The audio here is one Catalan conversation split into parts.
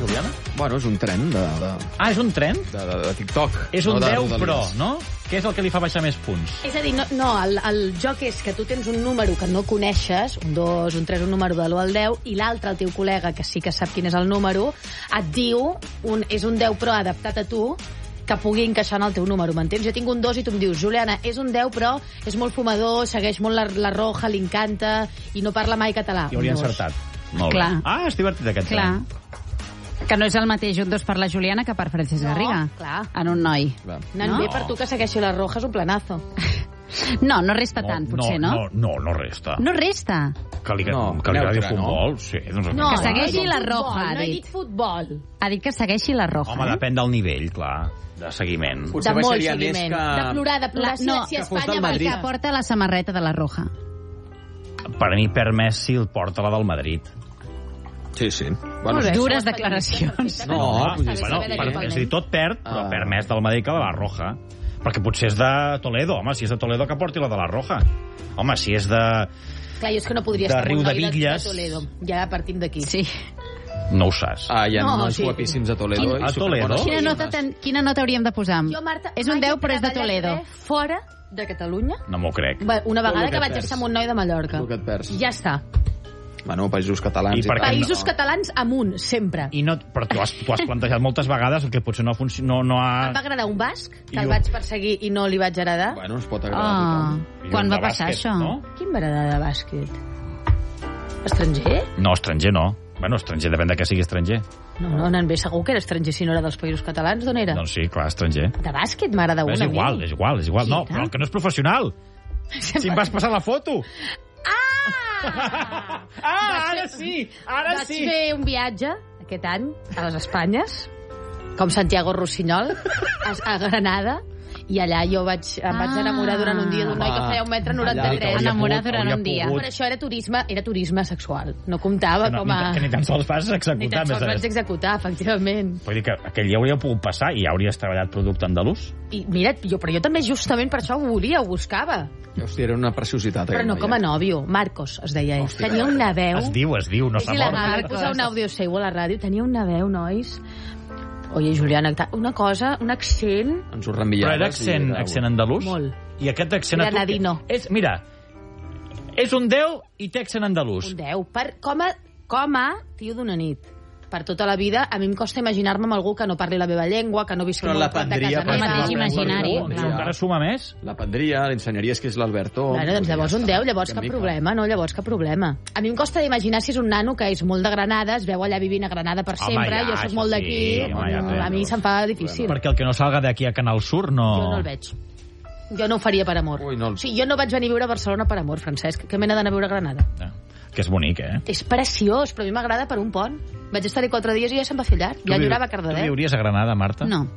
Juliana? Bueno, és un tren de Ah, és un tren? de TikTok. És un no de 10 Rodalies. Pro, no? Què és el que li fa baixar més punts? És a dir, el joc és que tu tens un número que no coneixes, un 2, un 3, un número de l'1 al 10, i l'altre, el teu col·lega, que sí que sap quin és el número, et diu, és un 10 Pro adaptat a tu, que pugui encaixar en el teu número, m'entens? Jo tinc un 2 i tu em dius, Juliana, és un 10 però és molt fumador, segueix molt la Roja, li encanta i no parla mai català. I hauria encertat. Molt Clar. bé. Ah, és divertit aquest Clar. tren. Que no és el mateix un 2 per la Juliana que per Francesc Garriga. Clar. En un noi. Anant No? bé per tu que segueixi la Roja és un planazo. No, no resta tant, potser, no? No resta. No resta. Que li No, agradi el neutre, no? futbol, sí. Doncs Que segueixi no la futbol, Roja, ha no he dit. dit futbol. Ha dit que segueixi la Roja. Home, depèn del nivell, clar, de seguiment. Potser De molt baixaria més seguiment. que... De plorar, no, si que fos Espanya del Madrid. Que porta la samarreta de la Roja. Per mi, per Messi, el porta la del Madrid. Sí, sí. Molt bé. Dures això ho declaracions. No, està bé doncs, saber d'aquest és a dir, Parlament. tot perd, però perd més del Madrid que de la Roja. Perquè potser és de Toledo. Home, si és de Toledo, que porti la de la Roja. Home, si és de... Clar, jo és que no podria De estar amb un noi Riudebitlles. de Toledo. Ja partim d'aquí. Sí. No ho saps. Hi ha No, nois sí. guapíssims a Toledo. A i Toledo? superbones. Quina nota hauríem de posar? Jo, Marta, És un mai 10, he però és de treballat Toledo. res Fora de Catalunya. No m'ho crec. Una Tot vegada el que que vaig perds. estar amb un noi de Mallorca. El que et perds. Ja està. Bueno, països catalans I per què tal. Països catalans amunt, sempre. I no, però tu has plantejat moltes vegades el que potser no funciona... No Em ha... va agradar un basc, que I el jo- vaig perseguir i no li vaig agradar. Bueno, ens pot agradar a Ah, tothom. quan I va de passar bàsquet, això? No? Quin m'agrada de bàsquet? Estranger? No, estranger no. Bueno, estranger, depèn de què sigui estranger. No, anant bé, segur que era estranger si no era dels països catalans. D'on era? Doncs sí, clar, estranger. De bàsquet m'agrada una. És igual, és igual. Qui No, era? però el que no és professional. Si em vas passar la foto. Ara sí, ara Vaig sí. fer un viatge aquest any a les Espanyes, com Santiago Rossinyol, a Granada, i allà jo em vaig enamorar durant un dia d'un noi que feia 1,93 m. Enamorar durant un dia. Però això era turisme sexual. No comptava com a... Que ni tan sols vas Ni executar. tan sols vaig executar, efectivament. Vull dir que aquell dia hauria pogut passar i ja hauries treballat producte andalús. I mira, però jo també justament per això ho volia, ho buscava. Hòstia, era una preciositat. Però no com a nòvio. Marcos, es deia ell. Tenia una veu... Es diu, no És s'ha mort. il·legal posar un àudio seu a la ràdio. Tenia una veu, nois... Oye, Juliana, una cosa, un accent... Ens ho Però reenviaves. era accent andalús? Molt. I aquest accent... Granadino. Mira, és un 10 i té accent andalús. Un 10. Com a tio d'una nit. Per tota la vida, a mi em costa imaginar-me amb algú que no parli la meva llengua, que no visqui Però molt prop de l'aprendria casa per El meva. mateix imaginari. Això encara suma més? L'aprendria, li ensenyaries que és l'Alberto. Bueno, doncs llavors un 10, llavors cap problema, no? Llavors cap problema. A mi em costa d'imaginar si és un nano que és molt de Granada, es veu allà vivint a Granada per Home, sempre, ja, jo soc això molt sí, d'aquí, home, ja, a mi se'm fa difícil. Perquè el que no salga d'aquí a Canal Sur no... Jo no el veig. Jo no ho faria per amor. Ui, no el- Sí, jo no vaig venir a viure a Barcelona per amor, Francesc. Què m'he d'anar a viure a Granada? Que és bonic, eh? És preciós, però a mi m'agrada per un pont. Vaig estar-hi 4 dies i ja se'm va fer llarg. Ja enyorava Tu Cardedeu. viuries a Granada, Marta? No.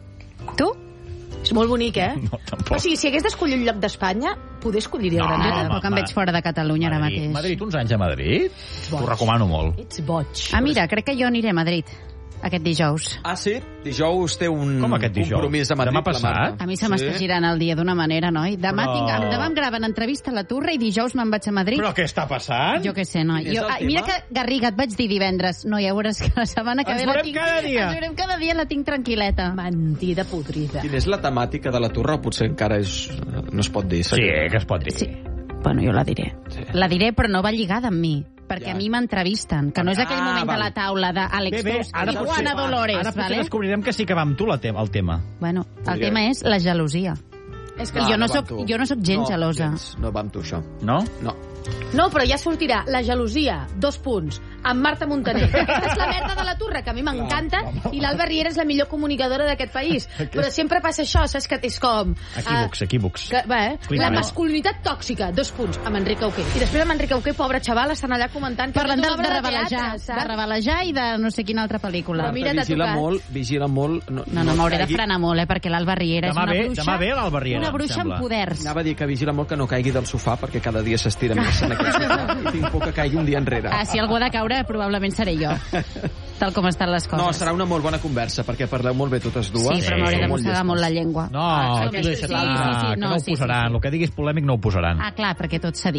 Tu? És molt bonic, eh? No, tampoc. O sigui, si hagués d'escollir un lloc d'Espanya, poder escolliria No, Jo Granada. tampoc em veig fora de Catalunya ara mateix. Madrid, uns anys a Madrid? T'ho recomano molt. Ets boig. Ah, mira, crec que jo aniré a Madrid aquest dijous. Ah, sí? Dijous té un Com aquest dijous? compromís a Madrid. Demà la passat? Marta. A mi se m'està girant el dia d'una manera, noi. Demà, Però- demà em graven entrevista a la Turra i dijous me'n vaig a Madrid. Però què està passant? Jo què sé, noi. Quin és el Mira tema? que, Garriga, et vaig dir divendres, no, ja veuràs que la setmana que Ens ve la veurem tinc... cada dia. Ens veurem cada dia, la tinc tranquil·leta. Mentida podrida. Quina és la temàtica de la torre? Potser encara és... no es pot dir. Sí, que es pot dir. Sí. Bueno, jo la diré. Sí. La diré, però no va lligada amb mi, perquè Ja. a mi m'entrevisten, que no és aquell moment de la taula d'Àlex Tus i Juana Dolores, ara potser vale? descobrirem que sí que va amb tu el tema. Bueno, el Podria. tema és la gelosia. És que jo no va amb soc- tu. jo no soc gens gelosa. No va amb tu, això. No? No. No, però ja sortirà la gelosia, 2 punts, amb Marta Montaner. És la merda de la Turra, que a mi m'encanta, i l'Alba Riera és la millor comunicadora d'aquest país. Però sempre passa això, saps que és com... Equívocs. Que, la Climent. masculinitat tòxica, 2 punts, amb Enric Auqué. I després amb Enric Auqué, pobre xaval, estan allà comentant... que Parlen és de una obra revelejar, teatre, saps? de revelejar i de no sé quina altra pel·lícula. Però mira, t'ha vigila tocat. molt, vigila molt. No, m'hauré de frenar molt, perquè l'Alba Riera és Demà una ve- bruixa... demà ve l'Alba Riera, Una em bruixa sembla. amb poders. Anava a dir que vigila molt que no caigui del sofà, perquè cada dia s'estira més en aquest sofà i tinc por que caigui un dia enrere. Ah, si algú ha de caure, probablement seré jo. Tal com estan les coses. No, serà una molt bona conversa, perquè parleu molt bé totes dues. Sí, però m'hauré de mossegar molt la llengua. No, sí, tu deixa sí, estar, sí, que no no, ho sí, posaran. El que diguis polèmic no ho posaran. Ah, clar, perquè tot s'ha dit.